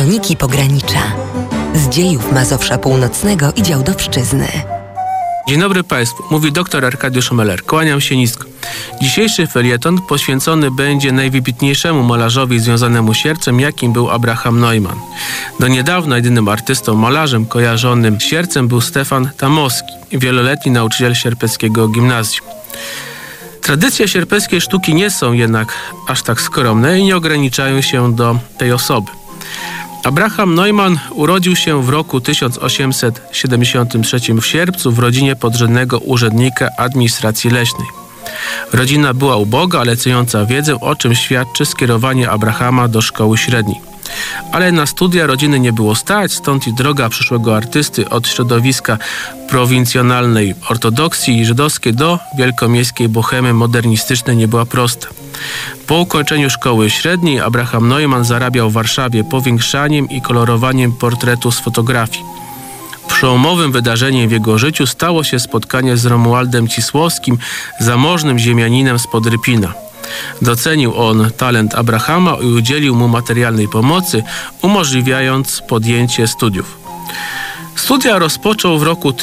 Kroniki Pogranicza. Z dziejów Mazowsza Północnego i Działdowszczyzny. Dzień dobry Państwu, mówi dr Arkadiusz Meller. Kłaniam się nisko. Dzisiejszy felieton poświęcony będzie najwybitniejszemu malarzowi związanemu z Sierdzem, jakim był Abraham Neumann. Do niedawna jedynym artystą malarzem kojarzonym z Sierdzem był Stefan Tamowski, wieloletni nauczyciel sierpeckiego gimnazjum. Tradycje sierpeckiej sztuki nie są jednak aż tak skromne i nie ograniczają się do tej osoby. Abraham Neumann urodził się w roku 1873 w Sierpcu w rodzinie podrzędnego urzędnika administracji leśnej. Rodzina była uboga, ale ceniąca wiedzę, o czym świadczy skierowanie Abrahama do szkoły średniej. Ale na studia rodziny nie było stać, stąd i droga przyszłego artysty od środowiska prowincjonalnej ortodoksji żydowskiej do wielkomiejskiej bohemy modernistycznej nie była prosta. Po ukończeniu szkoły średniej Abraham Neumann zarabiał w Warszawie powiększaniem i kolorowaniem portretu z fotografii. Przełomowym wydarzeniem w jego życiu stało się spotkanie z Romualdem Cisłowskim, zamożnym ziemianinem spod Rypina. Docenił on talent Abrahama i udzielił mu materialnej pomocy, umożliwiając podjęcie studiów. Studia rozpoczął w roku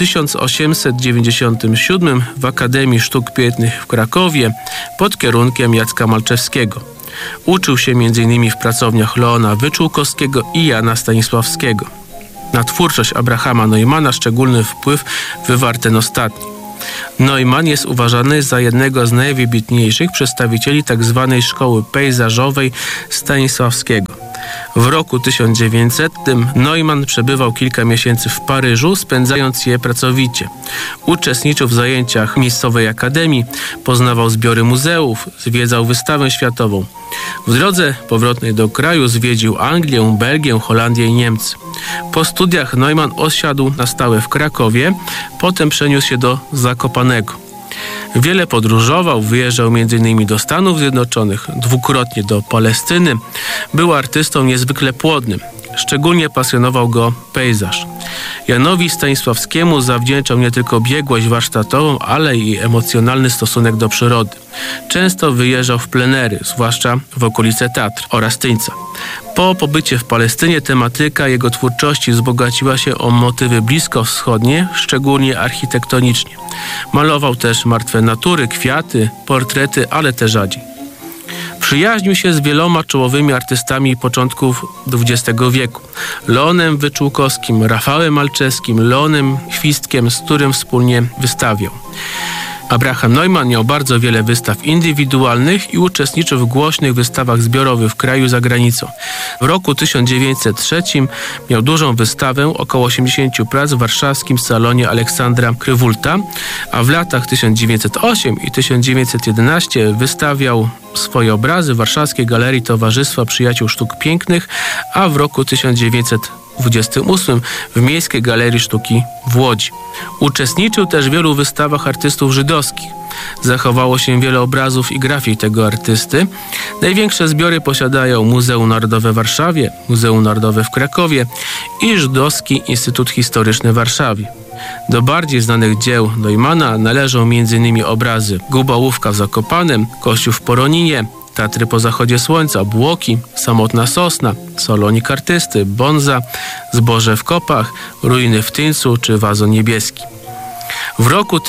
1897 w Akademii Sztuk Pięknych w Krakowie pod kierunkiem Jacka Malczewskiego. Uczył się m.in. w pracowniach Leona Wyczółkowskiego i Jana Stanisławskiego. Na twórczość Abrahama Neumana szczególny wpływ wywarł ten ostatni. Neumann jest uważany za jednego z najwybitniejszych przedstawicieli tzw. szkoły pejzażowej Stanisławskiego. W roku 1900 Neumann przebywał kilka miesięcy w Paryżu, spędzając je pracowicie. Uczestniczył w zajęciach miejscowej akademii, poznawał zbiory muzeów, zwiedzał wystawę światową. W drodze powrotnej do kraju zwiedził Anglię, Belgię, Holandię i Niemcy. Po studiach Neumann osiadł na stałe w Krakowie, potem przeniósł się do Zakopanego. Wiele podróżował, wyjeżdżał m.in. do Stanów Zjednoczonych, dwukrotnie do Palestyny. Był artystą niezwykle płodnym. Szczególnie pasjonował go pejzaż. Janowi Stanisławskiemu zawdzięczał nie tylko biegłość warsztatową, ale i emocjonalny stosunek do przyrody. Często wyjeżdżał w plenery, zwłaszcza w okolice Tatr oraz Tyńca. Po pobycie w Palestynie tematyka jego twórczości wzbogaciła się o motywy bliskowschodnie, szczególnie architektonicznie. Malował też martwe natury, kwiaty, portrety, ale te rzadziej. Przyjaźnił się z wieloma czołowymi artystami początków XX wieku. Leonem Wyczółkowskim, Rafałem Malczewskim, Leonem Chwistkiem, z którym wspólnie wystawiał. Abraham Neumann miał bardzo wiele wystaw indywidualnych i uczestniczył w głośnych wystawach zbiorowych w kraju i za granicą. W roku 1903 miał dużą wystawę, około 80 prac w warszawskim salonie Aleksandra Krywulta, a w latach 1908 i 1911 wystawiał swoje obrazy w Warszawskiej Galerii Towarzystwa Przyjaciół Sztuk Pięknych, a w roku 1928 w Miejskiej Galerii Sztuki w Łodzi. Uczestniczył też w wielu wystawach artystów żydowskich. Zachowało się wiele obrazów i grafik tego artysty. Największe zbiory posiadają Muzeum Narodowe w Warszawie, Muzeum Narodowe w Krakowie i Żydowski Instytut Historyczny w Warszawie. Do bardziej znanych dzieł Neumanna należą m.in. obrazy Gubałówka w Zakopanem, Kościół w Poroninie, Tatry po zachodzie słońca, Błoki, Samotna Sosna, Salonik Artysty, Bonza, Zboże w Kopach, Ruiny w Tyńcu czy Wazon Niebieski. W roku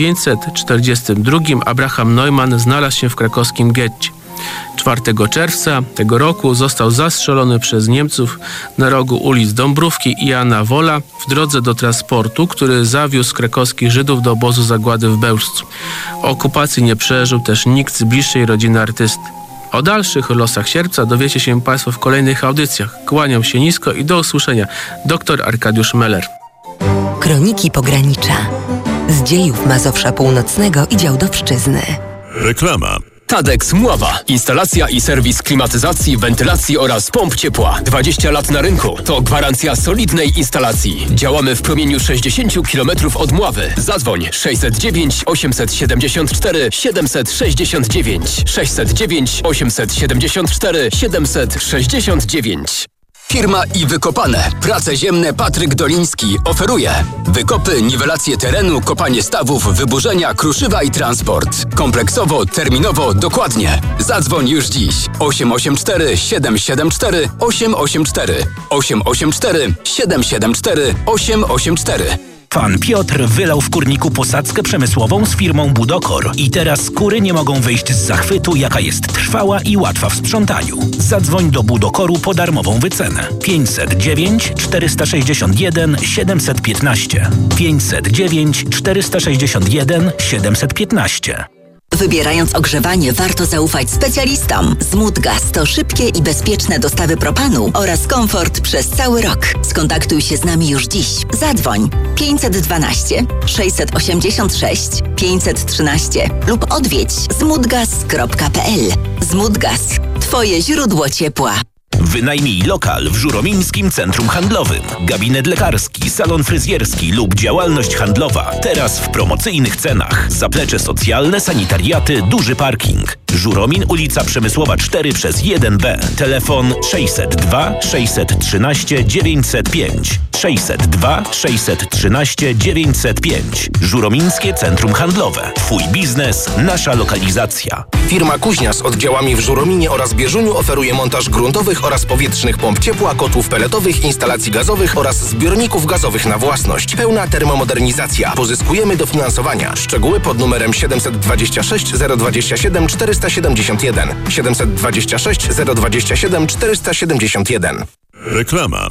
1942 Abraham Neumann znalazł się w krakowskim getcie. 4 czerwca tego roku został zastrzelony przez Niemców na rogu ulic Dąbrówki i Jana Wola w drodze do transportu, który zawiózł krakowskich Żydów do obozu zagłady w Bełżcu. Okupacji nie przeżył też nikt z bliższej rodziny artysty. O dalszych losach Sierpca dowiecie się Państwo w kolejnych audycjach. Kłaniam się nisko i do usłyszenia. Dr Arkadiusz Meller. Kroniki Pogranicza. Z dziejów Mazowsza Północnego i Działdowszczyzny. Reklama. Tadex Mława. Instalacja i serwis klimatyzacji, wentylacji oraz pomp ciepła. 20 lat na rynku. To gwarancja solidnej instalacji. Działamy w promieniu 60 km od Mławy. Zadzwoń 609 874 769 609 874 769. Firma i Wykopane. Prace ziemne Patryk Doliński oferuje wykopy, niwelację terenu, kopanie stawów, wyburzenia, kruszywa i transport. Kompleksowo, terminowo, dokładnie. Zadzwoń już dziś. 884 774 884 884 774 884. Pan Piotr wylał w kurniku posadzkę przemysłową z firmą Budokor i teraz kury nie mogą wyjść z zachwytu, jaka jest trwała i łatwa w sprzątaniu. Zadzwoń do Budokoru po darmową wycenę. 509 461 715 509 461 715. Wybierając ogrzewanie, warto zaufać specjalistom. Smoothgas to szybkie i bezpieczne dostawy propanu oraz komfort przez cały rok. Skontaktuj się z nami już dziś. Zadzwoń 512 686 513 lub odwiedź smoothgas.pl. Smoothgas. Twoje źródło ciepła. Wynajmij lokal w Żuromińskim Centrum Handlowym. Gabinet lekarski, salon fryzjerski lub działalność handlowa. Teraz w promocyjnych cenach. Zaplecze socjalne, sanitariaty, duży parking. Żuromin, ulica Przemysłowa 4/1B. Telefon 602 613 905. 602 613 905. Żuromińskie Centrum Handlowe. Twój biznes, nasza lokalizacja. Firma Kuźnia z oddziałami w Żurominie oraz Bieżuniu oferuje montaż gruntowych oraz powietrznych pomp ciepła, kotłów peletowych, instalacji gazowych oraz zbiorników gazowych na własność. Pełna termomodernizacja. Pozyskujemy dofinansowania. Szczegóły pod numerem 726 027 471. 726 027 471. Reklama.